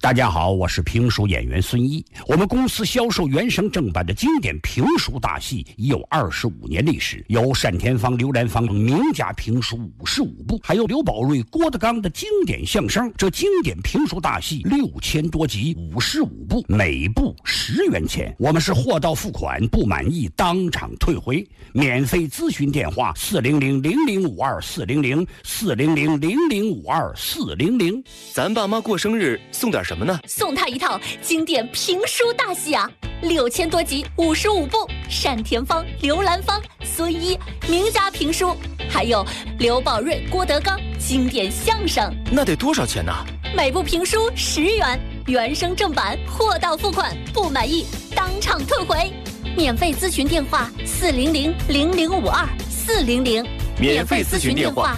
大家好，我是评书演员孙一。我们公司销售原声正版的经典评书大戏已有25年历史，有单田芳、刘兰芳名家评书55部，还有刘宝瑞、郭德纲的经典相声。这经典评书大戏6000多集，55部，每部10元钱。我们是货到付款，不满意当场退回。免费咨询电话400-0052-400，400-0052-400。 咱爸妈过生日送点什么呢？ 送他一套经典评书大戏啊，6000多集，55部，单田芳、刘兰芳、孙一名家评书，还有刘宝瑞、郭德纲经典相声。 那得多少钱呢？ 每部评书10元，原声正版，货到付款，不满意当场退回。免费咨询电话400-0052-400， 免费咨询电话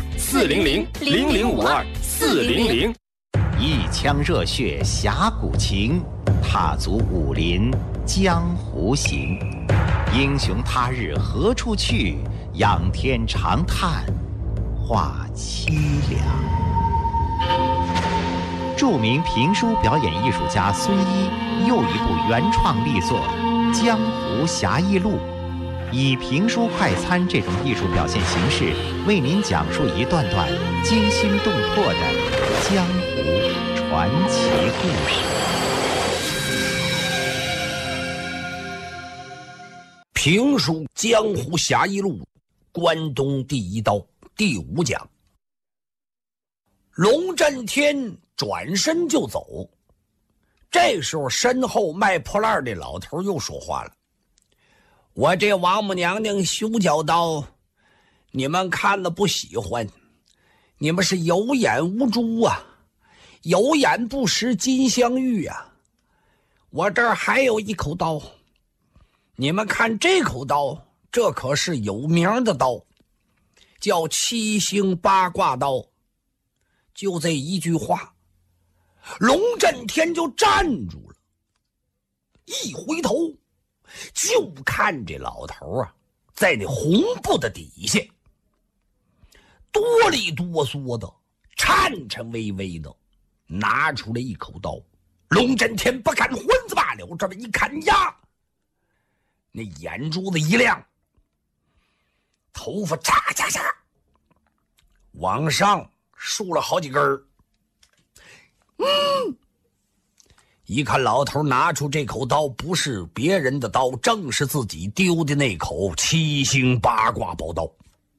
400-0052-400。 一腔热血侠骨情，踏足武林江湖行。英雄他日何处去？仰天长叹话凄凉。著名评书表演艺术家孙一又一部原创力作《江湖侠义录》，以评书快餐这种艺术表现形式，为您讲述一段段惊心动魄的江湖传奇故事。 评书《江湖侠义录》，关东第一刀，第5讲。龙震天转身就走，这时候身后卖破烂的老头又说话了：“我这王母娘娘修脚刀，你们看了不喜欢，你们是有眼无珠啊，有眼不识金镶玉啊。我这儿还有一口刀，你们看这口刀，这可是有名的刀，叫7星八卦刀。”就这一句话，龙震天就站住了，一回头就看这老头啊，在那红布的底下哆里哆嗦的，颤颤巍巍的拿出了一口刀。龙震天不敢还子罢了，这么一看呀，那眼珠子一亮，头发嚓嚓嚓往上竖了好几根儿。一看老头拿出这口刀，不是别人的刀，正是自己丢的那口7星八卦宝刀。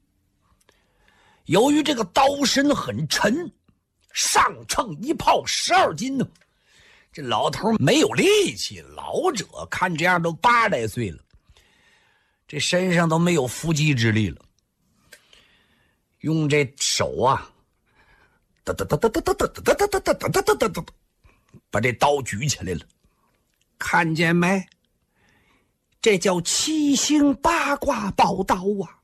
由于这个刀身很沉，上称一炮12斤呢，这老头没有力气，老者看这样都80来岁了，这身上都没有伏击之力了，用这手啊把这刀举起来了，看见没？这叫7星八卦宝刀啊！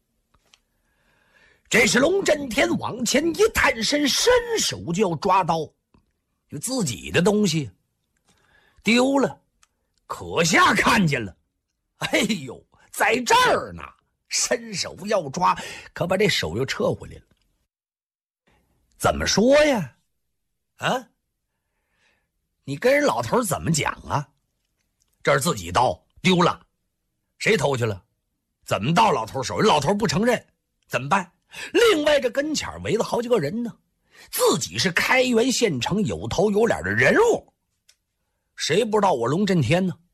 这是龙震天往前一探身，伸手就要抓刀，就自己的东西丢了，可下看见了，哎呦，在这儿呢，伸手要抓，可把这手又撤回来了。怎么说呀？啊？你跟人老头怎么讲啊？这是自己刀丢了，谁偷去了？怎么到老头手里？老头不承认，怎么办？另外这跟前围了好几个人呢，自己是开元县城有头有脸的人物，谁不知道我龙震天呢？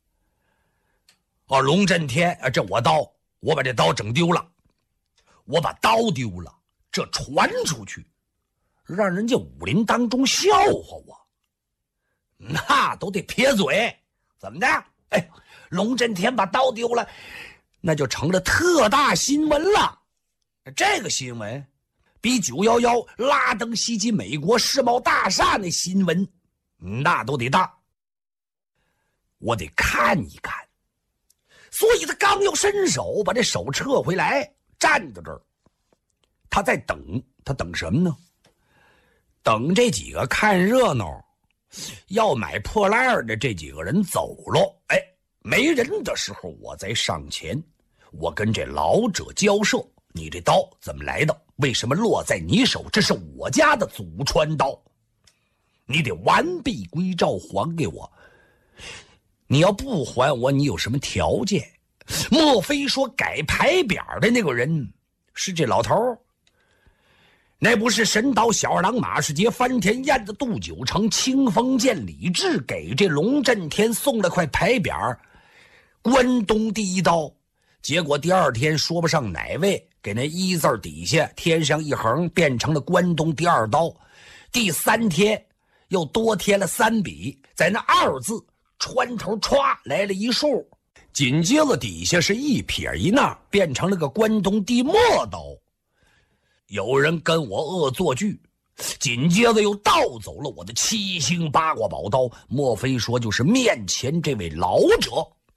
哦，龙震天啊，这我刀，我把这刀整丢了，我把刀丢了，这传出去，让人家武林当中笑话我，那都得撇嘴。怎么的？哎，龙震天把刀丢了，那就成了特大新闻了。这个新闻比911拉登袭击美国世贸大厦那新闻那都得大，我得看一看。所以他刚要伸手把这手撤回来，站在这儿，他在等，他等什么呢？等这几个看热闹要买破烂的这几个人走了，哎，没人的时候我再上前，我跟这老者交涉，你这刀怎么来的？为什么落在你手？这是我家的祖传刀， 你得完璧归赵还给我。你要不还我，你有什么条件？莫非说改牌匾的那个人是这老头？那不是神刀小二郎马世杰、翻天燕子杜九成、清风剑李治给这龙震天送了块牌匾关东第一刀，结果第二天说不上哪位给那一字底下添上一横，变成了关东第二刀。第三天又多添了3笔，在那2字穿头歘来了一竖，紧接着底下是一撇一捺，变成了个关东第末刀。有人跟我恶作剧，紧接着又盗走了我的7星八卦宝刀，莫非说就是面前这位老者？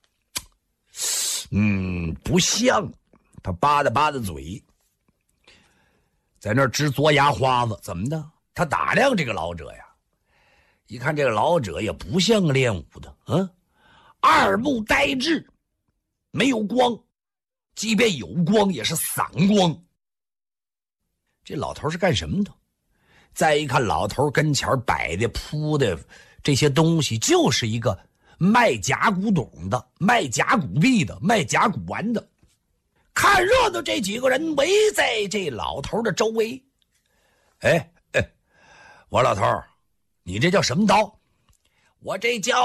不像。他扒拉嘴，在那儿直嘬牙花子。怎么的？他打量这个老者呀，一看这个老者也不像个练武的，二目呆滞，没有光，即便有光也是散光。这老头是干什么的？再一看老头跟前摆的铺的这些东西，就是一个卖假古董的、卖假古币的、卖假古玩的。看热闹这几个人围在这老头的周围。我老头，你这叫什么刀？我这叫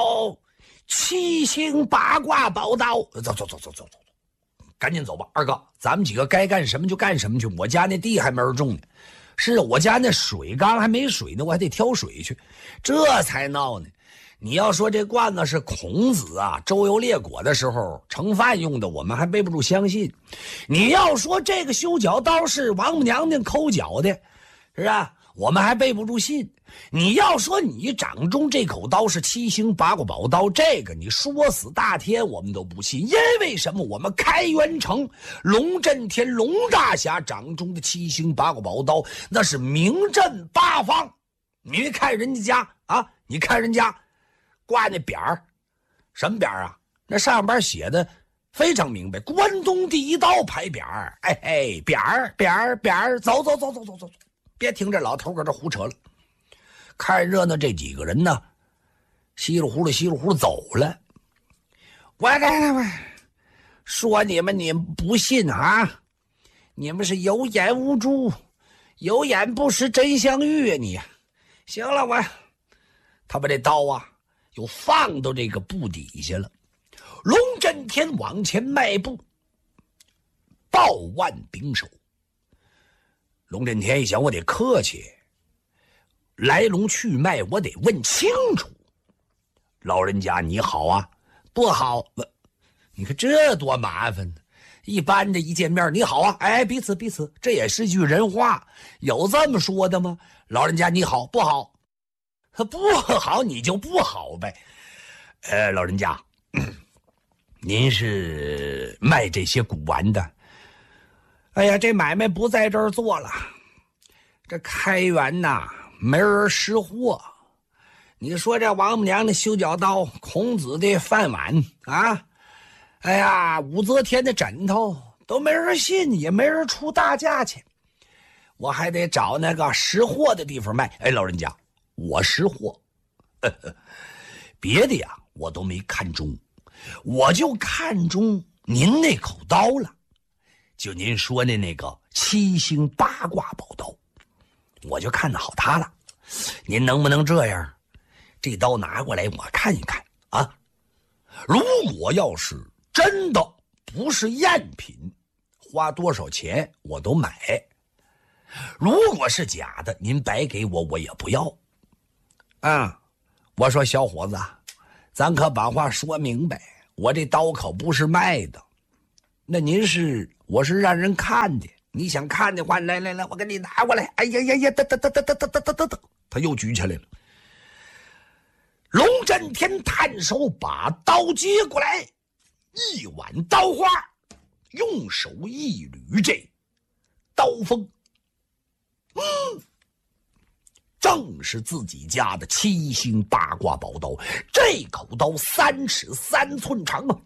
7星八卦宝刀。走，赶紧走吧，二哥，咱们几个该干什么就干什么去。我家那地还没人种呢，是我家那水缸还没水呢，我还得挑水去，这才闹呢。你要说这罐子是孔子啊周游列国的时候盛饭用的，我们还背不住相信。你要说这个修脚刀是王母娘娘抠脚的，是吧？我们还背不住信。你要说你掌中这口刀是7星八卦宝刀，这个你说死大天我们都不信。因为什么？我们开元城龙震天龙大侠掌中的7星八卦宝刀那是名震八方。你看人家啊，你看人家挂那匾儿，什么匾儿啊？那上边写的非常明白，关东第一刀牌匾儿。匾儿，走，别听这老头搁这胡扯了。看热闹这几个人呢，稀里糊涂走了。我说你们不信啊？你们是有眼无珠，有眼不识真相玉啊你！行了，他把这刀啊又放到这个布底下了。龙震天往前迈步，抱腕拱手。龙震天一想，我得客气，来龙去脉我得问清楚。老人家你好啊，不好，你看这多麻烦呢。一般的一见面你好啊，彼此，这也是句人话，有这么说的吗？老人家你好，不好，不好你就不好呗。老人家，您是卖这些古玩的？哎呀，这买卖不在这儿做了，这开元呐没人识货。你说这王母娘的修脚刀，孔子的饭碗啊，哎呀，武则天的枕头都没人信，也没人出大价钱，我还得找那个识货的地方卖。老人家，我识货，别的呀我都没看中，我就看中您那口刀了。就您说的那个7星八卦宝刀，我就看好它了。您能不能这样，这刀拿过来我看一看啊？如果要是真的不是赝品，花多少钱我都买；如果是假的，您白给我也不要。我说小伙子，咱可把话说明白，我这刀可不是卖的。那我是让人看的，你想看的话，来，我给你拿过来。哎呀，他又举起来了。龙震天探手把刀接过来，一挽刀花，用手一捋这刀锋，正是自己家的7星八卦宝刀。这口刀3尺3寸长啊，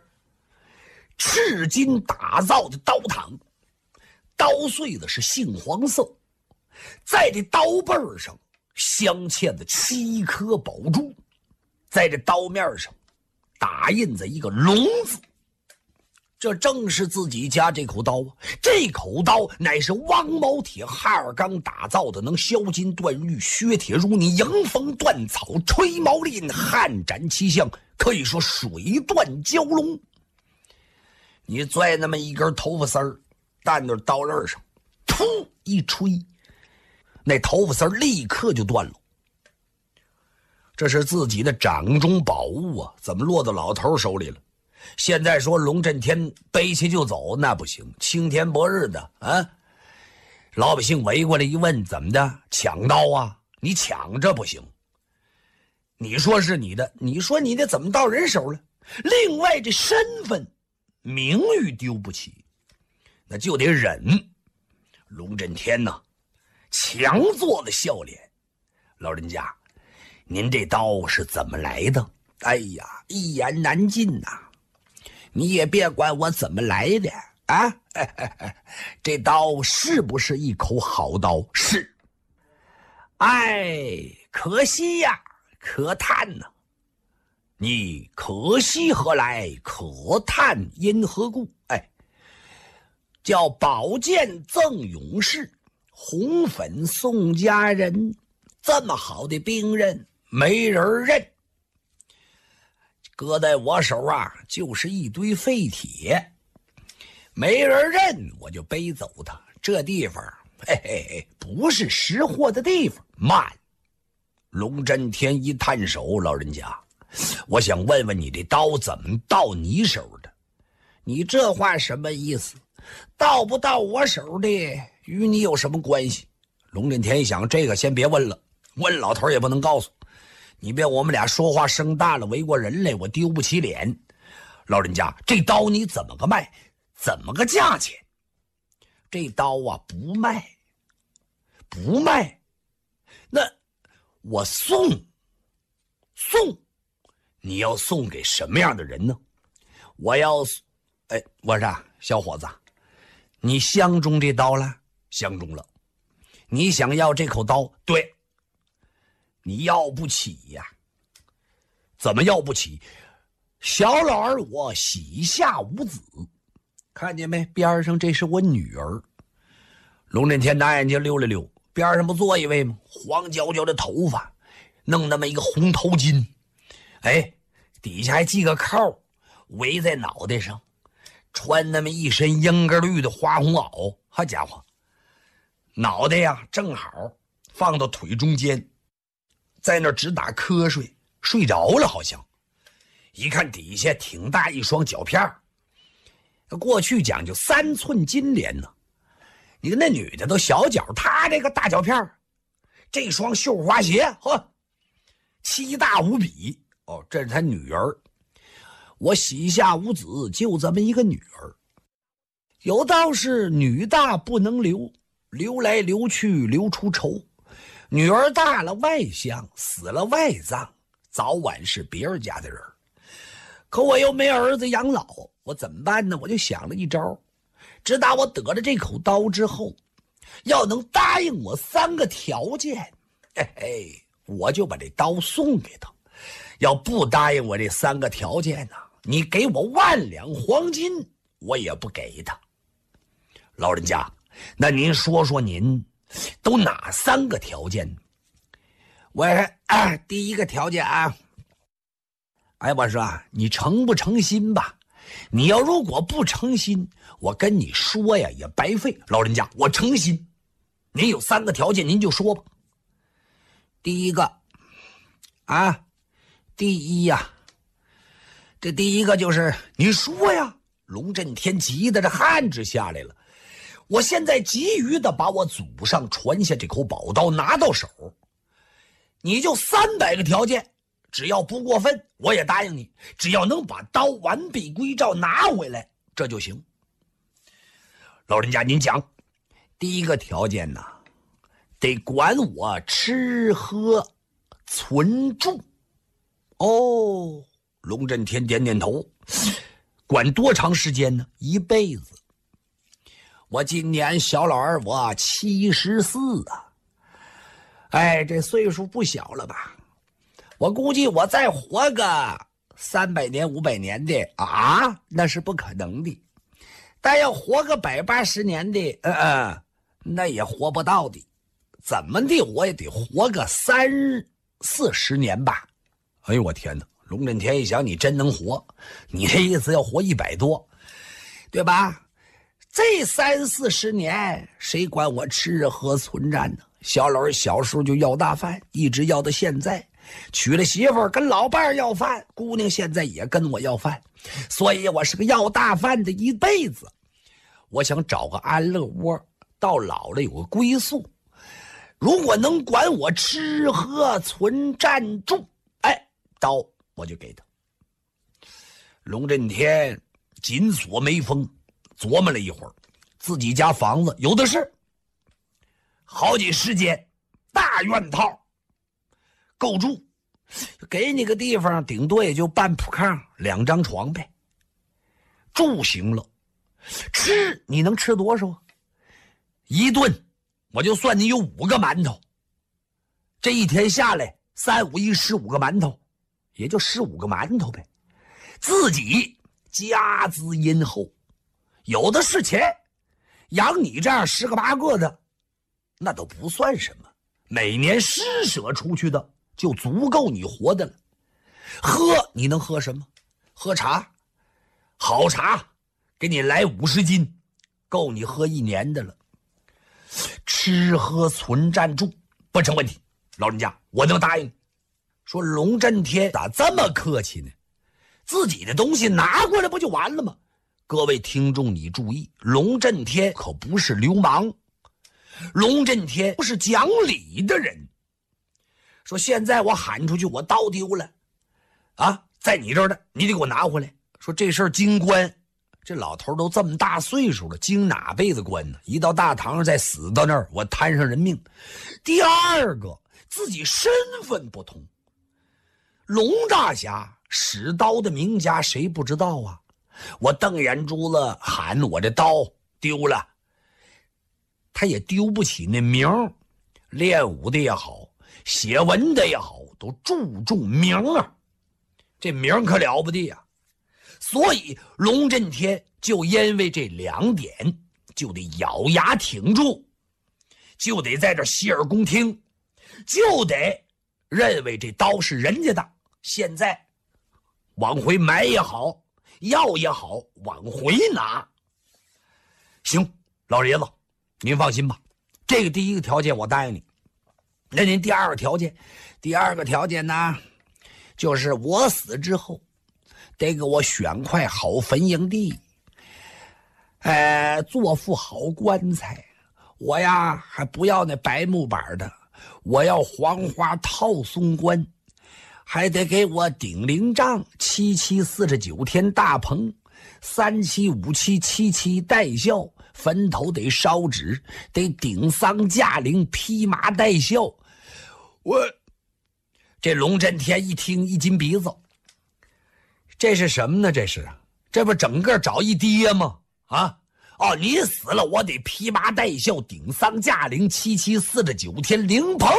赤金打造的刀膛，刀穗子是杏黄色，在这刀背上镶嵌的7颗宝珠，在这刀面上打印着一个龙字。这正是自己家这口刀啊！这口刀乃是王毛铁哈尔钢打造的，能削金断玉、削铁如泥、迎风断草、吹毛令、悍斩七象，可以说水断蛟龙。你拽那么一根头发丝儿，弹到刀刃上，噗一吹，那头发丝儿立刻就断了。这是自己的掌中宝物啊，怎么落到老头手里了？现在说龙震天背起就走，那不行，青天白日的啊！老百姓围过来一问，怎么的？抢刀啊？你抢这不行。你说是你的，你说你的怎么到人手了？另外这身份名誉丢不起，那就得忍。龙震天呢，强作的笑脸，老人家，您这刀是怎么来的？哎呀，一言难尽呐。你也别管我怎么来的啊！这刀是不是一口好刀？是。哎，可惜呀，可叹呐。你可惜何来？可叹因何故？哎，叫宝剑赠勇士，红粉送家人。这么好的兵刃，没人认。搁在我手啊，就是一堆废铁，没人认，我就背走它。这地方，嘿嘿嘿，不是识货的地方。慢，龙震天一探手，老人家，我想问问你，这刀怎么到你手的？你这话什么意思？到不到我手的，与你有什么关系？龙震天一想，这个先别问了，问老头也不能告诉。你别我们俩说话声大了，围过人来，我丢不起脸。老人家，这刀你怎么个卖？怎么个价钱？这刀啊，不卖，不卖。那我送，你要送给什么样的人呢？我要，我说小伙子，你相中这刀了？相中了。你想要这口刀？对。你要不起呀？怎么要不起？小老儿我膝下无子，看见没？边上这是我女儿。龙震天拿眼睛溜了溜，边上不坐一位吗？黄焦焦的头发，弄那么一个红头巾，底下还系个扣，围在脑袋上，穿那么一身英格绿的花红袄，好家伙，脑袋呀正好放到腿中间。在那儿直打瞌睡，睡着了好像。一看底下挺大一双脚片，过去讲究3寸金莲呢。你看那女的都小脚，她这个大脚片，这双绣花鞋，呵，7大无比哦，这是她女儿。我膝下无子，就这么一个女儿。有道是女大不能留，留来留去留出仇。女儿大了外乡，死了外葬，早晚是别人家的人。可我又没儿子养老，我怎么办呢？我就想了一招，直打我得了这口刀之后，要能答应我3个条件，我就把这刀送给他。要不答应我这3个条件呢，你给我10000两黄金，我也不给他。老人家，那您说说您都哪3个条件？我第一个条件啊，我说你诚不诚心吧？你要如果不诚心，我跟你说呀也白费。老人家，我诚心。您有3个条件，您就说吧。第一个第一呀，这第一个就是你说呀。龙震天急得这汗直下来了。我现在急于的把我祖上传下这口宝刀拿到手，你就300个条件，只要不过分，我也答应你。只要能把刀完璧归赵拿回来，这就行。老人家您讲，第一个条件呢，得管我吃喝存住。哦，龙震天点点头。管多长时间呢？1辈子。我今年小老儿我74啊， 哎，这岁数不小了吧？我估计我再活个300年、500年的啊，那是不可能的。但要活个180年的，那也活不到的。怎么的，我也得活个30、40年吧。哎呦我天哪！龙震天一想，你真能活，你这意思要活100多，对吧？这30、40年，谁管我吃喝存战呢？小老小时候就要大饭，一直要到现在。娶了媳妇儿跟老伴儿要饭，姑娘现在也跟我要饭，所以我是个要大饭的一辈子。我想找个安乐窝，到老了有个归宿。如果能管我吃喝存战住，哎，刀我就给他。龙震天紧锁眉峰，琢磨了一会儿，自己家房子有的是，好几10间大院套，够住。给你个地方，顶多也就半铺炕2张床呗。住行了，吃你能吃多少？一顿我就算你有5个馒头，这一天下来3、5、1 15个馒头，也就15个馒头呗。自己家资殷厚，有的是钱，养你这样10个8个的，那都不算什么。每年施舍出去的就足够你活的了。喝你能喝什么？喝茶，好茶，给你来50斤，够你喝1年的了。吃喝存战住不成问题，老人家我能答应。说龙震天咋这么客气呢？自己的东西拿过来不就完了吗？各位听众你注意，龙震天可不是流氓，龙震天不是讲理的人。说现在我喊出去我刀丢了啊，在你这儿的你得给我拿回来。说这事儿经官，这老头都这么大岁数了，经哪辈子官呢？一到大堂上再死到那儿，我摊上人命。第二个，自己身份不同，龙大侠使刀的名家谁不知道啊？我瞪眼珠子喊我这刀丢了，他也丢不起那名。练武的也好，写文的也好，都注重名啊，这名可了不得呀。所以龙震天就因为这2点，就得咬牙挺住，就得在这洗耳恭听，就得认为这刀是人家的。现在往回买也好，要也好，往回拿。行，老爷子您放心吧，这个第一个条件我答应你。那您第二个条件？第二个条件呢，就是我死之后得给我选块好坟营地，做副好棺材。我呀还不要那白木板的，我要黄花套松棺，还得给我顶灵帐，7749天大棚，375777带孝，坟头得烧纸，得顶丧驾灵，披麻戴孝。这龙震天一听一紧鼻子，这是什么呢？这不整个找一爹吗？啊！哦，你死了，我得披麻戴孝，顶丧驾灵，7749天灵棚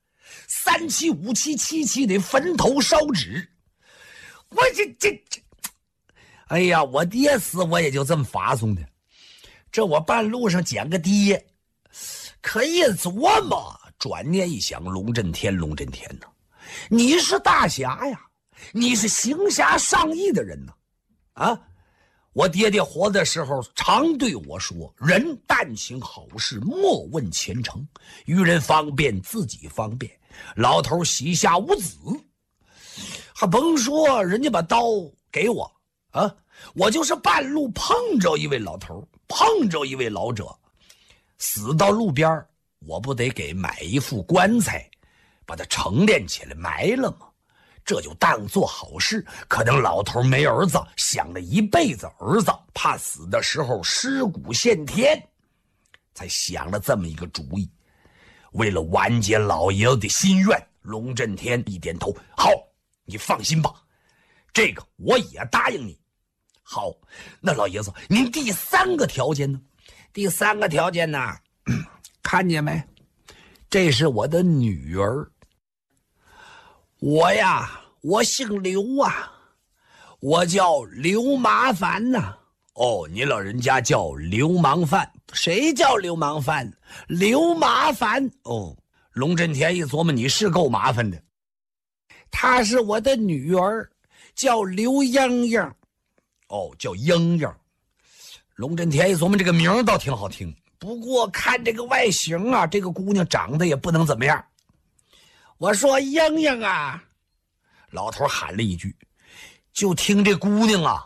，375777得坟头烧纸。我这，哎呀，我爹死我也就这么发送的。这我半路上捡个爹，可一琢磨，转念一想，龙震天呐，你是大侠呀，你是行侠仗义的人呐，啊！我爹爹活的时候常对我说，人但行好事，莫问前程，于人方便自己方便。老头膝下无子，还甭说人家把刀给我啊，我就是半路碰着一位老头，碰着一位老者死到路边，我不得给买一副棺材把他成殓起来埋了吗？这就当做好事。可能老头没儿子，想了一辈子儿子，怕死的时候尸骨现天，才想了这么一个主意。为了完结老爷子的心愿，龙震天一点头，好，你放心吧，这个我也答应你。好，那老爷子您第3个条件呢？第3个条件呢，看见没？ 这是我的女儿。我呀，我姓刘啊，我叫刘麻烦呐。哦，你老人家叫流氓犯，谁叫流氓犯？刘麻烦。哦，龙震天一琢磨，你是够麻烦的。她是我的女儿，叫刘英英。哦，叫英英。龙震天一琢磨，这个名倒挺好听，不过看这个外形啊，这个姑娘长得也不能怎么样。我说英英啊，老头喊了一句，就听这姑娘啊，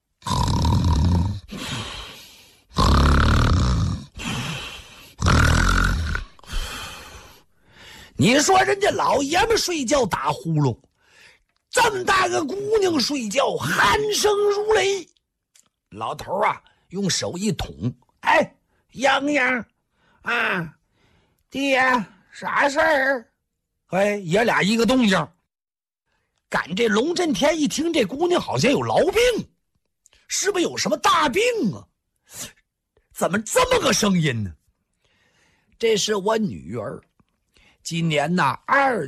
你说人家老爷们睡觉打呼噜，这么大个姑娘睡觉鼾声如雷。老头啊用手一捅，哎，英英啊，爹，啥事儿？哎，爷俩一个动静。赶这龙震天一听这姑娘好像有痨病，是不是有什么大病啊？怎么这么个声音呢？这是我女儿，今年呐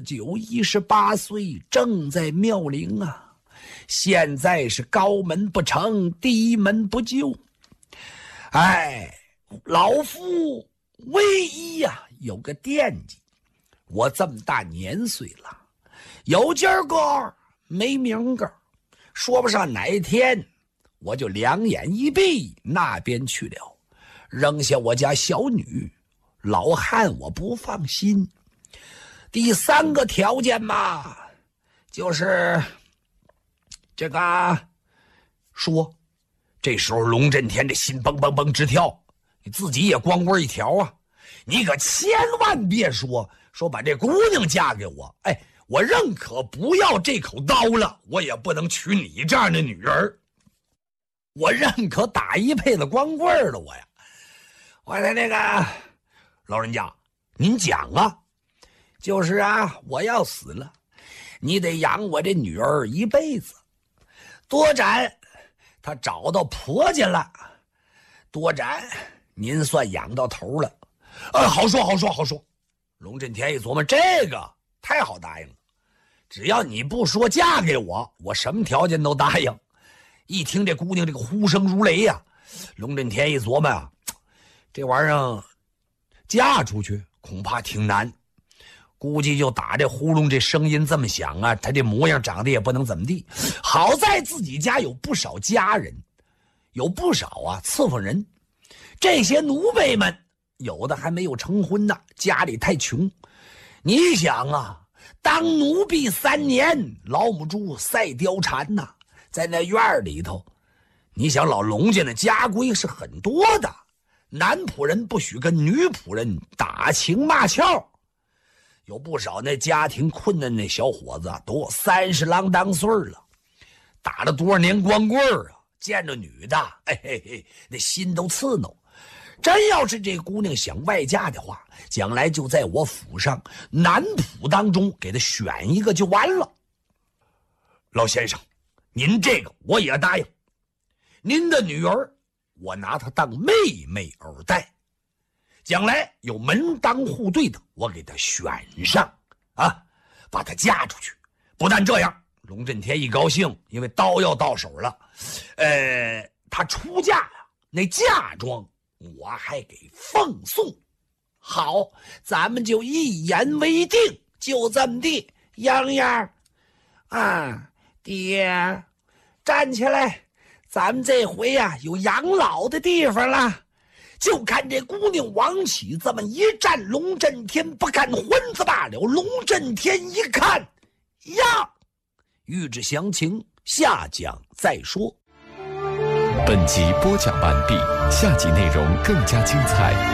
29、18岁，正在妙龄啊。现在是高门不成，低门不就。哎，老夫唯一呀有个惦记，我这么大年岁了，有今儿个没明个，说不上哪天我就两眼一闭那边去了，扔下我家小女，老汉我不放心。第三个条件嘛，就是这个说。这时候龙震天这心蹦蹦蹦直跳，你自己也光棍一条啊，你可千万别说把这姑娘嫁给我，哎，我认可不要这口刀了，我也不能娶你这样的女人，我认可打一辈子光棍了我呀。我说那个老人家您讲啊，就是啊，我要死了，你得养我这女儿一辈子，多攒她找到婆家了，多攒您算养到头了。好说好说好说。龙震天一琢磨，这个太好答应了，只要你不说嫁给我，我什么条件都答应。一听这姑娘这个呼声如雷呀，龙震天一琢磨啊，这玩意儿嫁出去恐怕挺难，估计就打这呼噜这声音这么响啊，他这模样长得也不能怎么地。好在自己家有不少家人，有不少啊伺候人，这些奴婢们有的还没有成婚呢，家里太穷。你想啊，当奴婢3年，老母猪赛貂蝉呐，在那院里头，你想老龙家的家规是很多的，男仆人不许跟女仆人打情骂俏。有不少那家庭困难的小伙子都30郎当岁了，打了多少年光棍啊，见着女的，嘿嘿嘿，那心都刺挠。真要是这姑娘想外嫁的话，将来就在我府上男仆当中给她选一个就完了。老先生，您这个我也答应，您的女儿我拿她当妹妹而待，将来有门当户对的，我给她选上啊，把她嫁出去。不但这样，龙震天一高兴，因为刀要到手了，她出嫁呀，那嫁妆我还给奉送。好，咱们就一言为定，就这么地。洋洋啊，爹，站起来，咱们这回呀有养老的地方了。就看这姑娘王启这么一站，龙震天不看荤子罢了。龙震天一看呀，欲知详情，下讲再说。 本集播讲完毕，下集内容更加精彩。